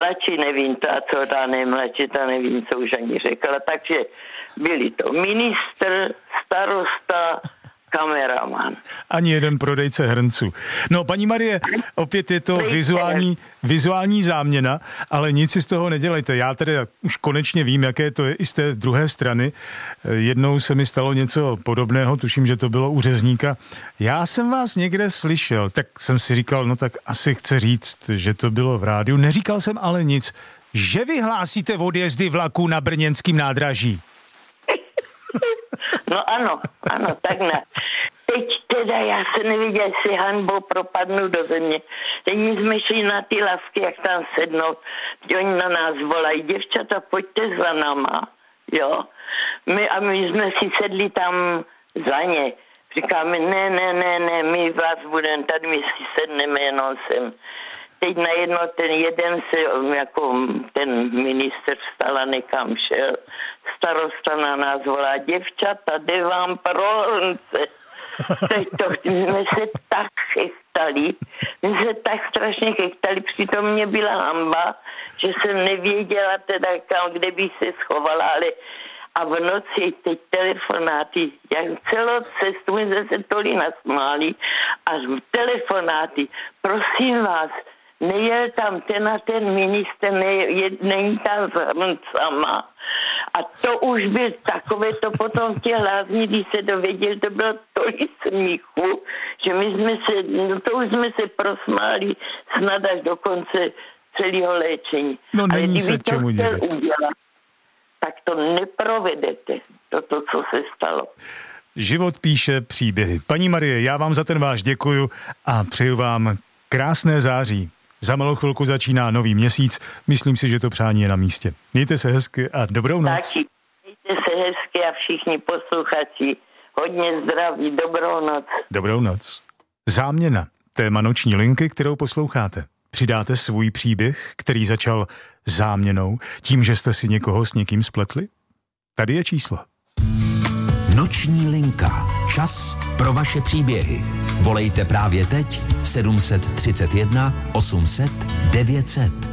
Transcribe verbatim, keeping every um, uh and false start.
mladší nevím, ta, co ta nejmladší, ta nevím, co už ani řekla. Takže byli to ministr, starosta, kameraman. Ani jeden prodejce hrnců. No, paní Marie, opět je to vizuální, vizuální záměna, ale nic si z toho nedělejte. Já tedy už konečně vím, jaké to je i z té druhé strany. Jednou se mi stalo něco podobného, tuším, že to bylo u řezníka. Já jsem vás někde slyšel, tak jsem si říkal, no tak asi chce říct, že to bylo v rádiu. Neříkal jsem ale nic. Že vyhlásíte odjezdy vlaků na brněnským nádraží? No ano, ano, tak ne. Teď teda já se neviděl, jestli hanbou propadnu do země. Teď my jsme šli na ty lasky, jak tam sednou. Oni na nás volají, děvčata, pojďte za náma, jo. My, a my jsme si sedli tam za ně. Říkáme, ne, ne, ne, ne, my vás budeme, tady my si sedneme jenom sem. Teď najednou ten jeden se, jako ten minister vstal a nekam šel. Starosta na nás volá, děvčata, jde vám pro hrnce. Teď to, jsme se tak chechtali, my se tak strašně chechtali, přitom mě byla hanba, že jsem nevěděla teda, kam, kde by se schovala, ale a v noci teď telefonáty, jak celou cestu my jsme se tolik nasmáli a telefonáty, prosím vás, nejel tam ten a ten minister, ne, není tam s hrncama. A to už byl takové, to potom v těch lázních, když se dověděl, to bylo tolik smíchu, že my jsme se, no to už jsme se prosmáli snad až do konce celého léčení. No není se čemu dělat. Udělat, tak to neprovedete, toto, co se stalo. Život píše příběhy. Paní Marie, já vám za ten váš děkuju a přeju vám krásné září. Za malou chvilku začíná nový měsíc. Myslím si, že to přání je na místě. Mějte se hezky a dobrou noc. Taky. Mějte se hezky a všichni posluchači. Hodně zdraví. Dobrou noc. Dobrou noc. Záměna. Téma noční linky, kterou posloucháte. Přidáte svůj příběh, který začal záměnou, tím, že jste si někoho s někým spletli? Tady je číslo. Noční linka. Čas pro vaše příběhy. Volejte právě teď sedm set třicet jedna osm set devět set.